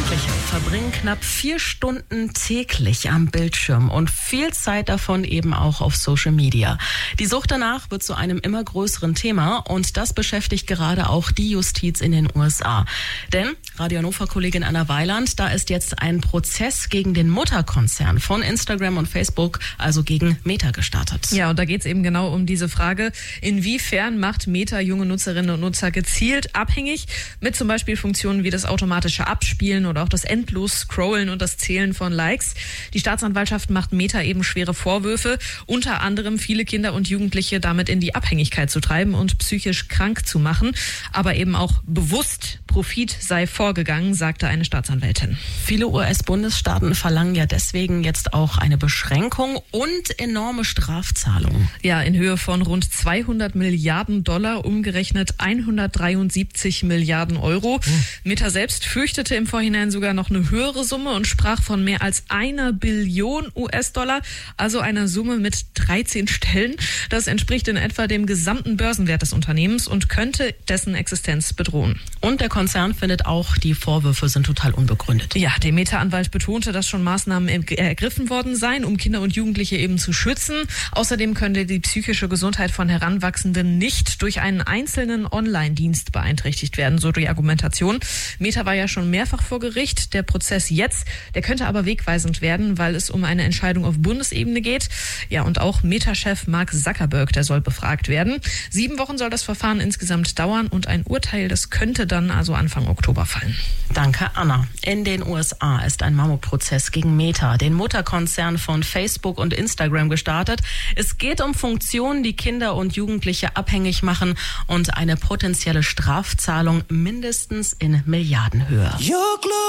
Jugendliche verbringen knapp 4 Stunden täglich am Bildschirm und viel Zeit davon eben auch auf Social Media. Die Sucht danach wird zu einem immer größeren Thema und das beschäftigt gerade auch die Justiz in den USA. Denn, Radio Hannover-Kollegin Anna Weiland, da ist jetzt ein Prozess gegen den Mutterkonzern von Instagram und Facebook, also gegen Meta, gestartet. Ja, und da geht es eben genau um diese Frage, inwiefern macht Meta junge Nutzerinnen und Nutzer gezielt abhängig mit zum Beispiel Funktionen wie das automatische Abspielen oder auch das endlos Scrollen und das Zählen von Likes. Die Staatsanwaltschaft macht Meta eben schwere Vorwürfe, unter anderem viele Kinder und Jugendliche damit in die Abhängigkeit zu treiben und psychisch krank zu machen, aber eben auch bewusst Profit sei vorgegangen, sagte eine Staatsanwältin. Viele US-Bundesstaaten verlangen ja deswegen jetzt auch eine Beschränkung und enorme Strafzahlungen. Ja, in Höhe von rund 200 Milliarden $, umgerechnet 173 Milliarden Euro. Meta selbst fürchtete im Vorhinein sogar noch eine höhere Summe und sprach von mehr als 1 Billion US-Dollar, also einer Summe mit 13 Stellen. Das entspricht in etwa dem gesamten Börsenwert des Unternehmens und könnte dessen Existenz bedrohen. Und der Konzern findet auch, die Vorwürfe sind total unbegründet. Ja, der Meta-Anwalt betonte, dass schon Maßnahmen ergriffen worden seien, um Kinder und Jugendliche eben zu schützen. Außerdem könnte die psychische Gesundheit von Heranwachsenden nicht durch einen einzelnen Online-Dienst beeinträchtigt werden, so die Argumentation. Meta war ja schon mehrfach vor Gericht. Der Prozess jetzt, der könnte aber wegweisend werden, weil es um eine Entscheidung auf Bundesebene geht. Ja, und auch Meta-Chef Mark Zuckerberg, der soll befragt werden. 7 Wochen soll das Verfahren insgesamt dauern und ein Urteil, das könnte dann also Anfang Oktober fallen. Danke, Anna. In den USA ist ein Mammutprozess gegen Meta, den Mutterkonzern von Facebook und Instagram, gestartet. Es geht um Funktionen, die Kinder und Jugendliche abhängig machen und eine potenzielle Strafzahlung mindestens in Milliardenhöhe.